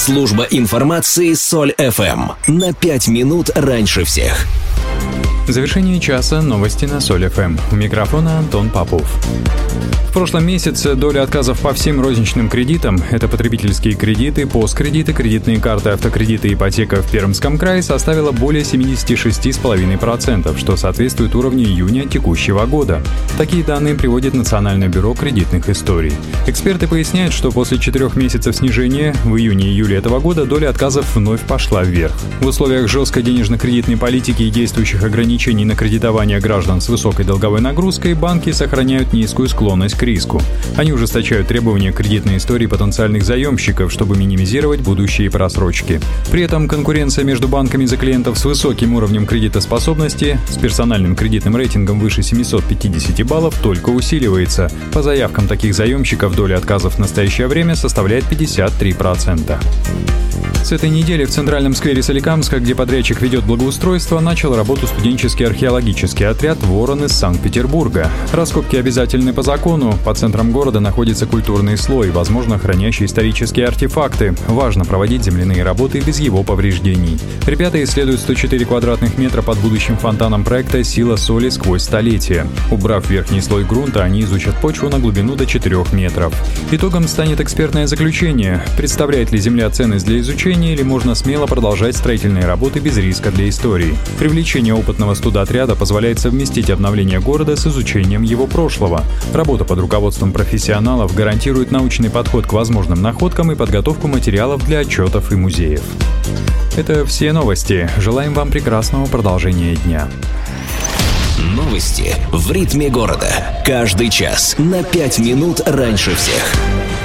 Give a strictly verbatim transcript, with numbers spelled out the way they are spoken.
Служба информации Соль эф эм. На пять минут раньше всех. В завершении часа новости на Соль эф эм. У микрофона Антон Попов. В прошлом месяце доля отказов по всем розничным кредитам – это потребительские кредиты, посткредиты, кредитные карты, автокредиты и ипотека в Пермском крае составила более семьдесят шесть целых пять десятых процента, что соответствует уровню июня текущего года. Такие данные приводит Национальное бюро кредитных историй. Эксперты поясняют, что после четырех месяцев снижения в июне-июле этого года доля отказов вновь пошла вверх. В условиях жесткой денежно-кредитной политики и действующих ограничений на кредитование граждан с высокой долговой нагрузкой банки сохраняют низкую склонность к риску. Они ужесточают требования к кредитной истории потенциальных заемщиков, чтобы минимизировать будущие просрочки. При этом конкуренция между банками за клиентов с высоким уровнем кредитоспособности, с персональным кредитным рейтингом выше семьсот пятьдесят баллов, только усиливается. По заявкам таких заемщиков доля отказов в настоящее время составляет пятьдесят три процента. С этой недели в центральном сквере Соликамска, где подрядчик ведет благоустройство, начал работу студенческий археологический отряд «Ворон» из Санкт-Петербурга. Раскопки обязательны по закону. По центрам города находится культурный слой, возможно, хранящий исторические артефакты. Важно проводить земляные работы без его повреждений. Ребята исследуют сто четыре квадратных метра под будущим фонтаном проекта «Сила соли сквозь столетия». Убрав верхний слой грунта, они изучат почву на глубину до четырёх метров. Итогом станет экспертное заключение. Представляет ли Земля ценность для изучения, или можно смело продолжать строительные работы без риска для истории. Привлечение опытного студотряда позволяет совместить обновление города с изучением его прошлого. Работа под руководством профессионалов гарантирует научный подход к возможным находкам и подготовку материалов для отчетов и музеев. Это все новости. Желаем вам прекрасного продолжения дня. Новости в ритме города. Каждый час на пять минут раньше всех.